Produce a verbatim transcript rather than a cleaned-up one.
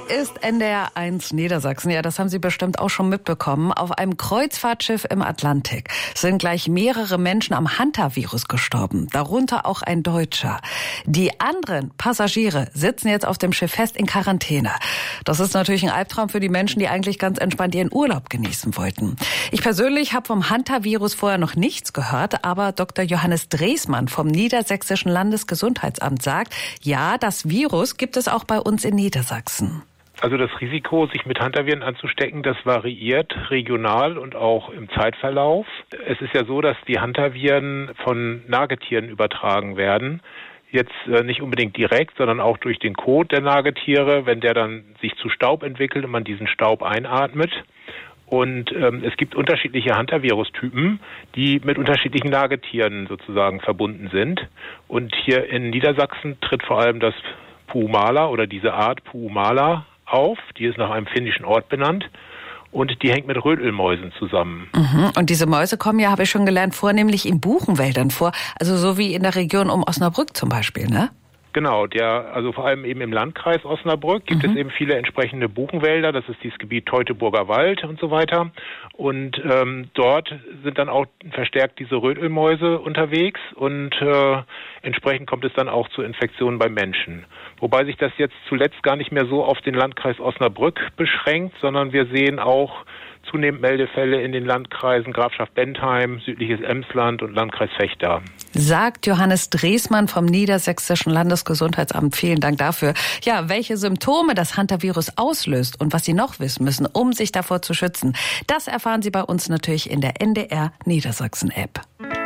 ist N D R eins Niedersachsen. Ja, das haben Sie bestimmt auch schon mitbekommen. Auf einem Kreuzfahrtschiff im Atlantik sind gleich mehrere Menschen am Hantavirus gestorben, darunter auch ein Deutscher. Die anderen Passagiere sitzen jetzt auf dem Schiff fest in Quarantäne. Das ist natürlich ein Albtraum für die Menschen, die eigentlich ganz entspannt ihren Urlaub genießen wollten. Ich persönlich habe vom Hantavirus vorher noch nichts gehört, aber Doktor Johannes Dresmann vom Niedersächsischen Landesgesundheitsamt sagt, ja, das Virus gibt es auch bei uns in Niedersachsen. Also das Risiko, sich mit Hantaviren anzustecken, das variiert regional und auch im Zeitverlauf. Es ist ja so, dass die Hantaviren von Nagetieren übertragen werden. Jetzt äh, nicht unbedingt direkt, sondern auch durch den Kot der Nagetiere, wenn der dann sich zu Staub entwickelt und man diesen Staub einatmet. Und ähm, es gibt unterschiedliche Hantavirus-Typen, die mit unterschiedlichen Nagetieren sozusagen verbunden sind. Und hier in Niedersachsen tritt vor allem das Puumala oder diese Art Puumala auf. Die ist nach einem finnischen Ort benannt. Und die hängt mit Rötelmäusen zusammen. Mhm. Und diese Mäuse kommen ja, habe ich schon gelernt, vornehmlich in Buchenwäldern vor. Also so wie in der Region um Osnabrück zum Beispiel, ne? Genau, der, also vor allem eben im Landkreis Osnabrück gibt mhm. es eben viele entsprechende Buchenwälder. Das ist dieses Gebiet Teutoburger Wald und so weiter. Und ähm, dort sind dann auch verstärkt diese Rötelmäuse unterwegs und äh, entsprechend kommt es dann auch zu Infektionen bei Menschen. Wobei sich das jetzt zuletzt gar nicht mehr so auf den Landkreis Osnabrück beschränkt, sondern wir sehen auch zunehmend Meldefälle in den Landkreisen Grafschaft Bentheim, südliches Emsland und Landkreis Vechta. Sagt Johannes Dresmann vom Niedersächsischen Landesgesundheitsamt. Vielen Dank dafür. Ja, welche Symptome das Hantavirus auslöst und was Sie noch wissen müssen, um sich davor zu schützen, das erfahren Sie bei uns natürlich in der N D R Niedersachsen App.